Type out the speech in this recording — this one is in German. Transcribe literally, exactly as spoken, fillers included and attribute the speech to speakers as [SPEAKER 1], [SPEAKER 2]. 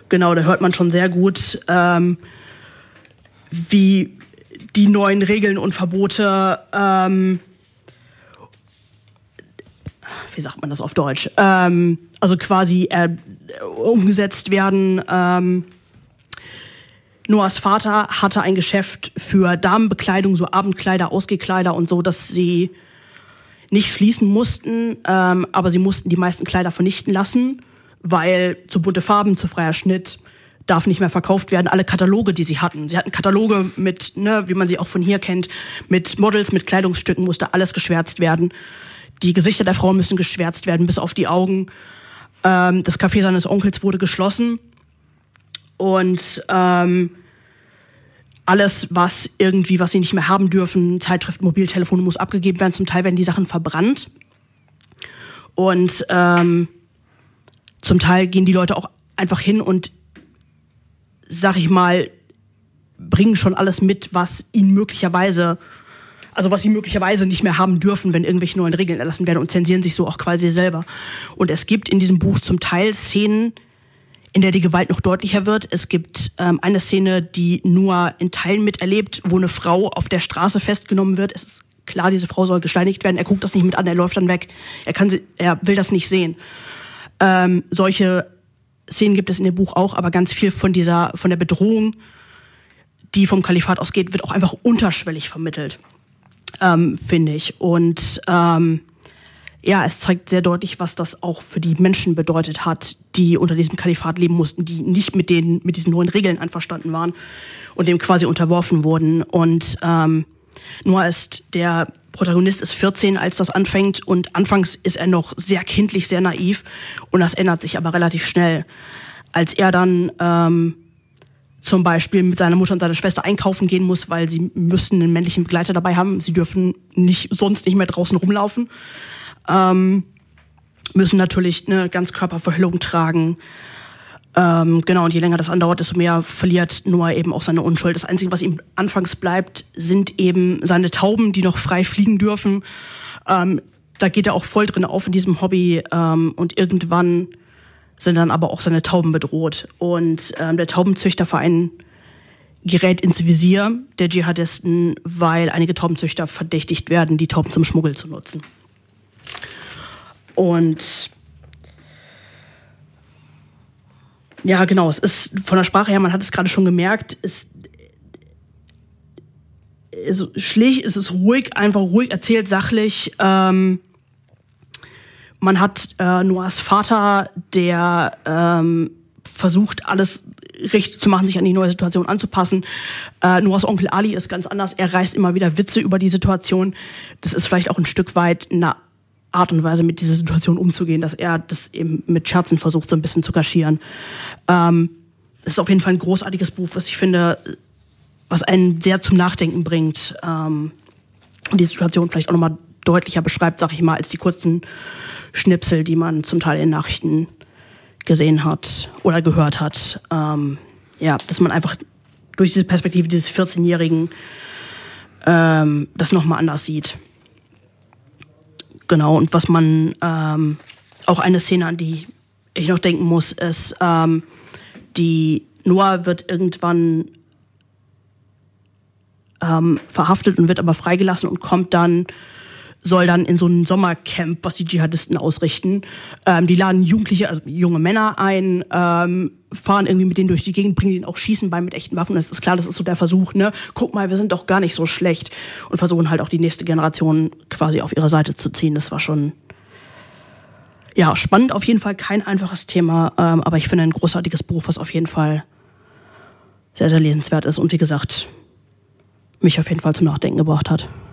[SPEAKER 1] Genau, da hört man schon sehr gut, ähm, wie die neuen Regeln und Verbote, ähm, wie sagt man das auf Deutsch, ähm, also quasi äh, umgesetzt werden. Ähm, Noahs Vater hatte ein Geschäft für Damenbekleidung, so Abendkleider, Ausgehkleider und so, dass sie nicht schließen mussten, ähm, aber sie mussten die meisten Kleider vernichten lassen, weil zu bunte Farben, zu freier Schnitt darf nicht mehr verkauft werden. Alle Kataloge, die sie hatten. Sie hatten Kataloge mit, ne, wie man sie auch von hier kennt, mit Models, mit Kleidungsstücken, musste alles geschwärzt werden. Die Gesichter der Frauen müssen geschwärzt werden, bis auf die Augen. Ähm, das Café seines Onkels wurde geschlossen. Und ähm, alles, was irgendwie, was sie nicht mehr haben dürfen, Zeitschriften, Mobiltelefone, muss abgegeben werden. Zum Teil werden die Sachen verbrannt. Und ähm, zum Teil gehen die Leute auch einfach hin und, sag ich mal, bringen schon alles mit, was ihnen möglicherweise, also was sie möglicherweise nicht mehr haben dürfen, wenn irgendwelche neuen Regeln erlassen werden, und zensieren sich so auch quasi selber. Und es gibt in diesem Buch zum Teil Szenen, in der die Gewalt noch deutlicher wird. Es gibt ähm, eine Szene, die Noah in Teilen miterlebt, wo eine Frau auf der Straße festgenommen wird. Es ist klar, diese Frau soll gesteinigt werden. Er guckt das nicht mit an, er läuft dann weg. Er kann sie, er will das nicht sehen. Ähm, solche Szenen gibt es in dem Buch auch, aber ganz viel von dieser, von der Bedrohung, die vom Kalifat ausgeht, wird auch einfach unterschwellig vermittelt, ähm, finde ich. Und ähm, ja, es zeigt sehr deutlich, was das auch für die Menschen bedeutet hat, die unter diesem Kalifat leben mussten, die nicht mit den, mit diesen neuen Regeln einverstanden waren und dem quasi unterworfen wurden. Und ähm, Noah ist, der Protagonist ist vierzehn, als das anfängt, und anfangs ist er noch sehr kindlich, sehr naiv, und das ändert sich aber relativ schnell. Als er dann ähm, zum Beispiel mit seiner Mutter und seiner Schwester einkaufen gehen muss, weil sie müssen einen männlichen Begleiter dabei haben, sie dürfen nicht, sonst nicht mehr draußen rumlaufen, ähm, müssen natürlich eine Ganzkörperverhüllung tragen. Ähm, genau, und je länger das andauert, desto mehr verliert Noah eben auch seine Unschuld. Das Einzige, was ihm anfangs bleibt, sind eben seine Tauben, die noch frei fliegen dürfen. Ähm, da geht er auch voll drin auf in diesem Hobby, ähm, und irgendwann sind dann aber auch seine Tauben bedroht. Und ähm, der Taubenzüchterverein gerät ins Visier der Dschihadisten, weil einige Taubenzüchter verdächtigt werden, die Tauben zum Schmuggel zu nutzen. Und ja, genau, es ist von der Sprache her, man hat es gerade schon gemerkt, es, es, schlicht, es ist ruhig, einfach ruhig erzählt, sachlich. Ähm, man hat äh, Noahs Vater, der ähm, versucht, alles richtig zu machen, sich an die neue Situation anzupassen. Äh, Noahs Onkel Ali ist ganz anders, er reißt immer wieder Witze über die Situation. Das ist vielleicht auch ein Stück weit eine Art und Weise, mit dieser Situation umzugehen, dass er das eben mit Scherzen versucht, so ein bisschen zu kaschieren. Ähm, es ist auf jeden Fall ein großartiges Buch, was ich finde, was einen sehr zum Nachdenken bringt, ähm, und die Situation vielleicht auch nochmal deutlicher beschreibt, sag ich mal, als die kurzen Schnipsel, die man zum Teil in Nachrichten gesehen hat oder gehört hat. Ähm, ja, dass man einfach durch diese Perspektive dieses vierzehnjährigen ähm, das nochmal anders sieht. Genau, und was man, ähm, auch eine Szene, an die ich noch denken muss, ist, ähm, die Noah wird irgendwann ähm, verhaftet und wird aber freigelassen und kommt dann, soll dann in so ein Sommercamp, was die Dschihadisten ausrichten. Ähm, die laden Jugendliche, also junge Männer ein, ähm, fahren irgendwie mit denen durch die Gegend, bringen denen auch Schießen bei mit echten Waffen. Und es ist klar, das ist so der Versuch, ne? Guck mal, wir sind doch gar nicht so schlecht. Und versuchen halt auch die nächste Generation quasi auf ihre Seite zu ziehen. Das war schon, ja, spannend auf jeden Fall, kein einfaches Thema. Ähm, aber ich finde ein großartiges Buch, was auf jeden Fall sehr, sehr lesenswert ist. Und wie gesagt, mich auf jeden Fall zum Nachdenken gebracht hat.